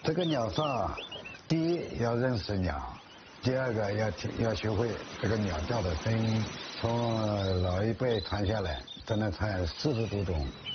这个鸟哨，第一要认识鸟，第二个要学会这个鸟叫的声音，从老一辈传下来，都能传40多种。